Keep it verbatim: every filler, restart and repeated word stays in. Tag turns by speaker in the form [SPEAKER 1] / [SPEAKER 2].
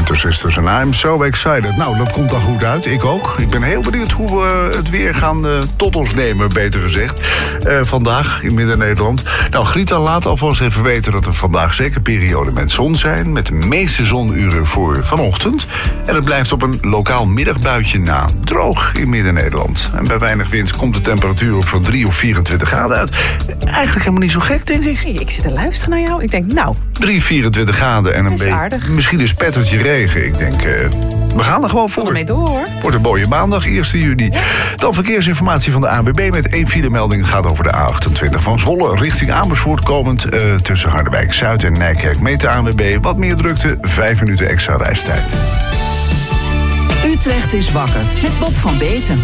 [SPEAKER 1] Winter Sisters en I'm so excited. Nou, dat komt dan goed uit. Ik ook. Ik ben heel benieuwd hoe we het weer gaan uh, tot ons nemen, beter gezegd. Uh, vandaag in Midden-Nederland. Nou, Grita laat alvast even weten dat er vandaag zeker perioden met zon zijn. Met de meeste zonuren voor vanochtend. En het blijft op een lokaal middagbuitje na droog in Midden-Nederland. En bij weinig wind komt de temperatuur op zo'n drie of vierentwintig graden uit. Eigenlijk helemaal niet zo gek, denk ik.
[SPEAKER 2] Hey, ik zit te luisteren naar jou. Ik denk, nou...
[SPEAKER 1] drie, vierentwintig graden en een beetje...
[SPEAKER 2] aardig.
[SPEAKER 1] Misschien een spettertje regen. Ik denk, uh, we gaan er gewoon voor.
[SPEAKER 2] Kom ermee door, hoor.
[SPEAKER 1] Wordt een mooie maandag, eerste juni. Ja. Dan verkeersinformatie van de A N W B met één filemelding. Gaat over de A achtentwintig van Zwolle richting Amersfoort komend. Uh, tussen Harderwijk-Zuid en Nijkerk met de A N W B. Wat meer drukte, vijf minuten extra reistijd.
[SPEAKER 3] Utrecht is wakker met Bob van Beten.